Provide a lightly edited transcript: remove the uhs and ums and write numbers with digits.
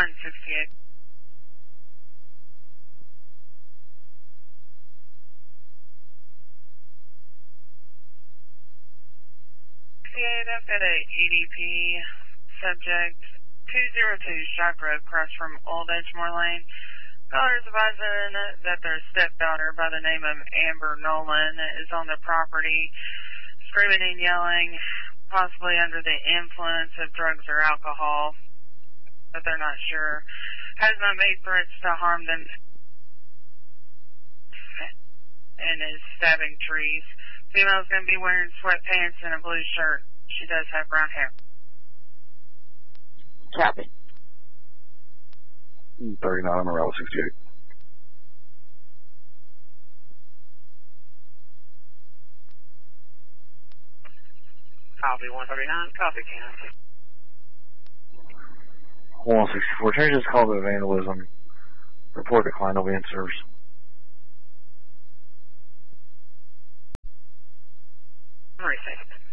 168. I've got a EDP subject 202 Stripe Road, across from Old Edgemore Lane. Caller is advising that their stepdaughter by the name of Amber Nolan is on the property, screaming and yelling, possibly under the influence of drugs or alcohol, but they're not sure. Has not made threats to harm them and is stabbing trees. Female's going to be wearing sweatpants and a blue shirt. She does have brown hair. Copy. 39, Morale 68. Copy 139, copy Kansas. 164, change this call to vandalism. Report decline, no answers. Received.